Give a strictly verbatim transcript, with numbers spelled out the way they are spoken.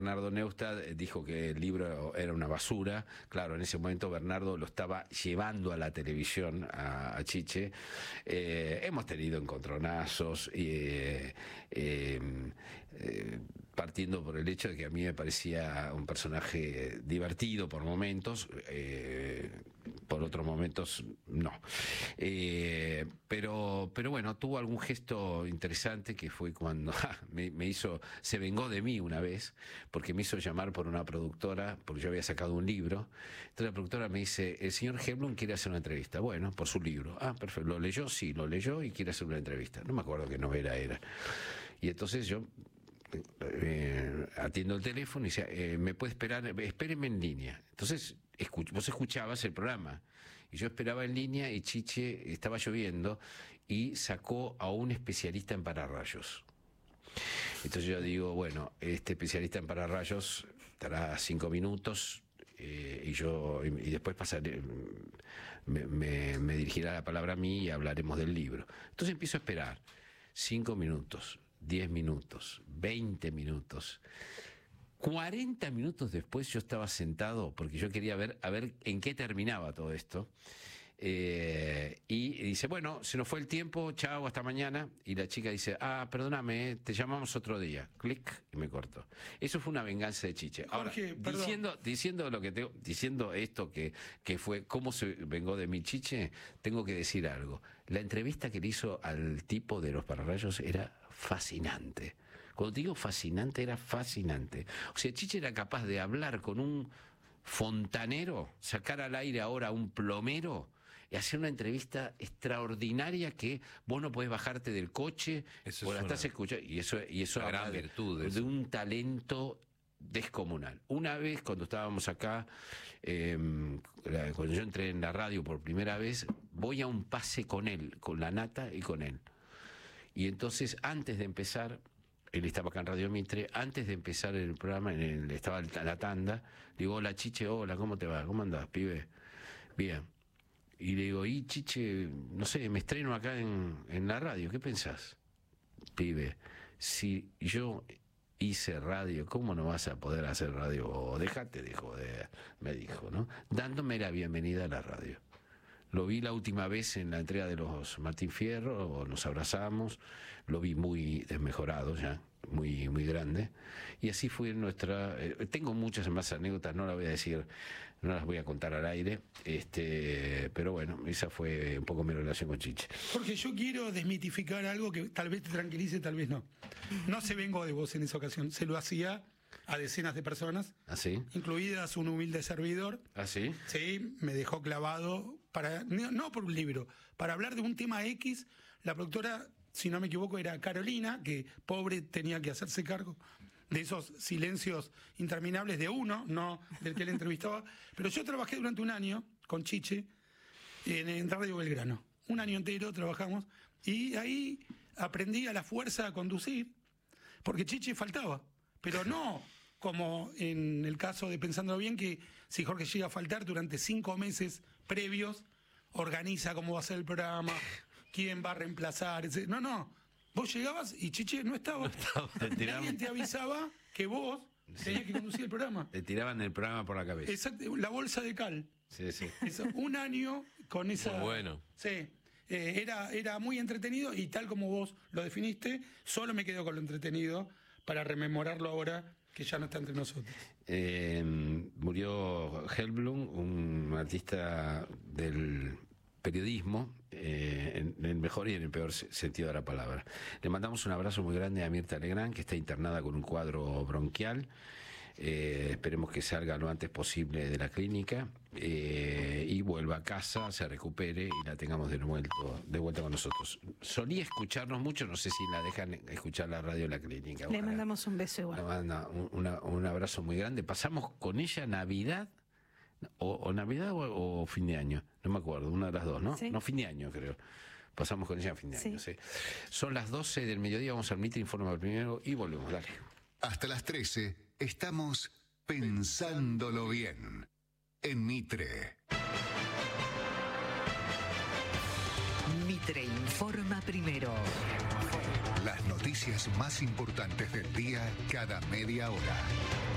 Bernardo Neustadt dijo que el libro era una basura. Claro, en ese momento Bernardo lo estaba llevando a la televisión a, a Chiche. Eh, hemos tenido encontronazos, eh, eh, eh, partiendo por el hecho de que a mí me parecía un personaje divertido por momentos, eh, por otros momentos no. Eh, pero, pero bueno, tuvo algún gesto interesante que fue cuando ja, me, me hizo, se vengó de mí una vez, porque me hizo llamar por una productora, porque yo había sacado un libro. Entonces la productora me dice, el señor Helblum quiere hacer una entrevista. Bueno, por su libro. Ah, perfecto. ¿Lo leyó? Sí, lo leyó y quiere hacer una entrevista. No me acuerdo qué novela era. Y entonces yo eh, atiendo el teléfono y dice, eh, ¿me puede esperar? Espéreme en línea. Entonces escuch vos escuchabas el programa y yo esperaba en línea y Chiche, estaba lloviendo y sacó a un especialista en pararrayos. Entonces yo digo, bueno, este especialista en pararrayos estará cinco minutos eh, y yo y, y después pasaré, me, me, me dirigirá la palabra a mí y hablaremos del libro. Entonces empiezo a esperar cinco minutos, diez minutos, veinte minutos. cuarenta minutos después yo estaba sentado porque yo quería ver a ver en qué terminaba todo esto. Eh, y dice, bueno, se nos fue el tiempo, chao, hasta mañana. Y la chica dice, ah, perdóname, te llamamos otro día. Clic, y me cortó. Eso fue una venganza de Chiche. Ahora, Jorge, diciendo, diciendo lo que tengo, diciendo esto que, que fue cómo se vengó de mi Chiche, tengo que decir algo. La entrevista que le hizo al tipo de los pararrayos era fascinante. Cuando te digo fascinante, era fascinante. O sea, Chiche era capaz de hablar con un fontanero, sacar al aire ahora a un plomero y hacer una entrevista extraordinaria que vos no podés bajarte del coche, eso o la es estás una, escuchando, y eso, y eso una habla gran de, virtud de eso. un talento descomunal. Una vez cuando estábamos acá, eh, cuando yo entré en la radio por primera vez, voy a un pase con él, con la Nata y con él. Y entonces, antes de empezar, él estaba acá en Radio Mitre, antes de empezar el programa, en el, estaba la tanda, digo, hola Chiche, hola, ¿cómo te va? ¿Cómo andás, pibe? Bien. Y le digo, y Chiche, no sé, me estreno acá en, en la radio, ¿qué pensás? Pibe, si yo hice radio, ¿cómo no vas a poder hacer radio? O dejate de joder, me dijo, ¿no? Dándome la bienvenida a la radio. Lo vi la última vez en la entrega de los Martín Fierro, nos abrazamos, lo vi muy desmejorado ya, muy muy grande, y así fue nuestra... Eh, tengo muchas más anécdotas, no las voy a decir, no las voy a contar al aire, este, pero bueno, esa fue un poco mi relación con Chiche. Jorge, yo quiero desmitificar algo que tal vez te tranquilice, tal vez no. No se vengó de vos en esa ocasión, se lo hacía a decenas de personas, ¿Así? incluidas un humilde servidor. ¿Así? Sí, me dejó clavado, para no, no por un libro, para hablar de un tema X. La productora, si no me equivoco, era Carolina, que pobre tenía que hacerse cargo de esos silencios interminables de uno, no del que le entrevistaba. Pero yo trabajé durante un año con Chiche en, en Radio Belgrano. Un año entero trabajamos y ahí aprendí a la fuerza a conducir, porque Chiche faltaba. Pero no como en el caso de Pensándolo Bien, que si Jorge llega a faltar durante cinco meses previos, organiza cómo va a ser el programa, quién va a reemplazar, etcétera. No, no. Vos llegabas y Chiche no estaba. No estaba. Te Nadie te avisaba que vos tenías que conducir el programa. Te tiraban el programa por la cabeza. Exacto, la bolsa de cal. Sí, sí. Eso, un año con esa... Muy bueno. Sí. Eh, era, era muy entretenido y tal como vos lo definiste, solo me quedo con lo entretenido para rememorarlo ahora que ya no está entre nosotros. Eh, murió Helblum, un artista del periodismo, eh, en el mejor y en el peor sentido de la palabra. Le mandamos un abrazo muy grande a Mirta Legrand, que está internada con un cuadro bronquial. Eh, esperemos que salga lo antes posible de la clínica eh, y vuelva a casa, se recupere y la tengamos de vuelta, de vuelta con nosotros. Solía escucharnos mucho, no sé si la dejan escuchar la radio de la clínica. Le mandamos un beso igual. Le manda un, una, un abrazo muy grande. Pasamos con ella Navidad, o, o Navidad o, o fin de año, no me acuerdo, una de las dos, ¿no? ¿Sí? No, fin de año creo. Pasamos con ella a fin de Sí. año, sí. Son las doce del mediodía, vamos al Mitre, informa primero y volvemos, dale. Hasta las trece estamos pensándolo bien en Mitre. Mitre informa primero. Las noticias más importantes del día cada media hora.